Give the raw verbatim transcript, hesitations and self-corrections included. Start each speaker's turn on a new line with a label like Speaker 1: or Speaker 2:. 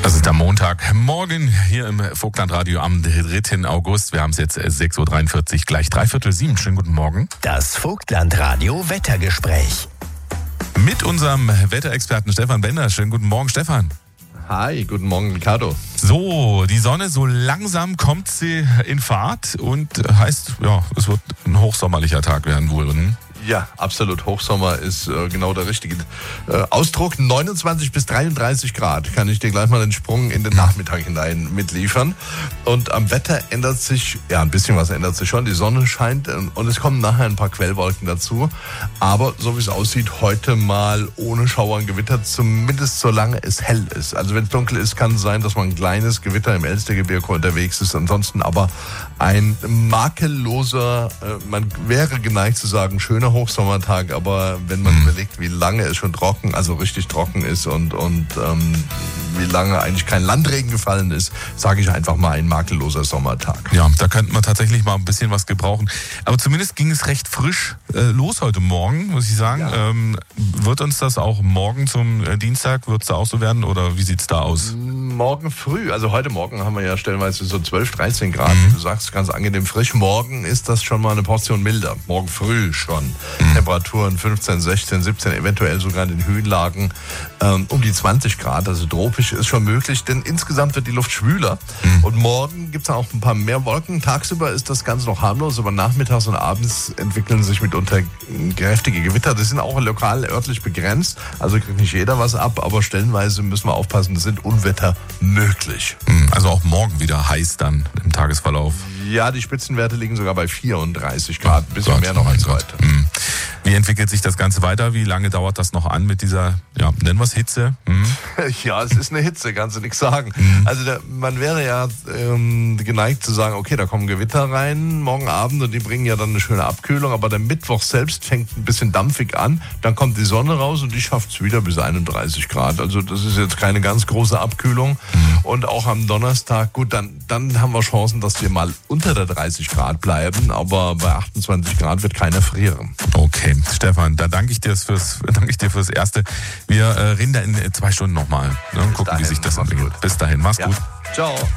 Speaker 1: Das ist am Montagmorgen hier im Vogtlandradio am dritten August. Wir haben es jetzt sechs Uhr dreiundvierzig, gleich dreiviertel sieben. Schönen guten Morgen.
Speaker 2: Das Vogtlandradio Wettergespräch.
Speaker 1: Mit unserem Wetterexperten Stefan Bender. Schönen guten Morgen, Stefan.
Speaker 3: Hi, guten Morgen, Ricardo.
Speaker 1: So, die Sonne, so langsam kommt sie in Fahrt und heißt, ja, es wird ein hochsommerlicher Tag werden wohl. Hm?
Speaker 3: Ja, absolut. Hochsommer ist äh, genau der richtige äh, Ausdruck. neunundzwanzig bis dreiunddreißig Grad. Kann ich dir gleich mal den Sprung in den Nachmittag hinein mitliefern. Und am Wetter ändert sich, ja, ein bisschen was ändert sich schon. Die Sonne scheint und es kommen nachher ein paar Quellwolken dazu. Aber so wie es aussieht, heute mal ohne Schauer und Gewitter, zumindest solange es hell ist. Also wenn es dunkel ist, kann es sein, dass man ein kleines Gewitter im Elstergebirge unterwegs ist. Ansonsten aber ein makelloser, äh, man wäre geneigt zu sagen, schöner Hochsommertag, aber wenn man überlegt, wie lange es schon trocken, also richtig trocken ist und, und ähm, wie lange eigentlich kein Landregen gefallen ist, sage ich einfach mal ein makelloser Sommertag.
Speaker 1: Ja, da könnte man tatsächlich mal ein bisschen was gebrauchen. Aber zumindest ging es recht frisch äh, los heute Morgen, muss ich sagen.
Speaker 3: Ja.
Speaker 1: Ähm, wird uns das auch morgen zum äh, Dienstag, wird es da auch so werden oder wie sieht's da aus?
Speaker 3: Morgen früh, also heute Morgen haben wir ja stellenweise so zwölf, dreizehn Grad,
Speaker 1: Mhm.
Speaker 3: wie du sagst, ganz angenehm frisch. Morgen ist das schon mal eine Portion milder, morgen früh schon. Mhm. Temperaturen fünfzehn, sechzehn, siebzehn, eventuell sogar in den Höhenlagen ähm, um die zwanzig Grad, also tropisch ist schon möglich, denn insgesamt wird die Luft schwüler. Mhm. Und morgen gibt es auch ein paar mehr Wolken. Tagsüber ist das Ganze noch harmlos, aber nachmittags und abends entwickeln sich mitunter kräftige Gewitter. Das sind auch lokal örtlich begrenzt, also kriegt nicht jeder was ab, aber stellenweise müssen wir aufpassen, es sind Unwetter möglich.
Speaker 1: Also auch morgen wieder heiß dann im Tagesverlauf.
Speaker 3: Ja, die Spitzenwerte liegen sogar bei vierunddreißig Grad, ein bisschen
Speaker 1: Gott,
Speaker 3: mehr noch
Speaker 1: mein
Speaker 3: als
Speaker 1: Gott.
Speaker 3: heute.
Speaker 1: Hm. Wie entwickelt sich das Ganze weiter? Wie lange dauert das noch an mit dieser, ja, nennen wir es Hitze? Hm?
Speaker 3: Ja, es ist eine Hitze, kannst du nichts sagen.
Speaker 1: Mhm.
Speaker 3: Also der, man wäre ja ähm, geneigt zu sagen, okay, da kommen Gewitter rein morgen Abend und die bringen ja dann eine schöne Abkühlung, aber der Mittwoch selbst fängt ein bisschen dampfig an, dann kommt die Sonne raus und die schafft es wieder bis einunddreißig Grad. Also das ist jetzt keine ganz große Abkühlung. Mhm. Und auch am Donnerstag, gut, dann, dann haben wir Chancen, dass wir mal unter der dreißig Grad bleiben, aber bei achtundzwanzig Grad wird keiner frieren.
Speaker 1: Okay, Stefan, da danke ich dir fürs, danke ich dir fürs Erste. Wir äh, reden da in zwei Stunden nochmal. Ne, und gucken,
Speaker 3: dahin,
Speaker 1: wie sich das
Speaker 3: mach's
Speaker 1: entwickelt.
Speaker 3: gut.
Speaker 1: Bis dahin, mach's
Speaker 3: Ja.
Speaker 1: gut.
Speaker 3: Ciao.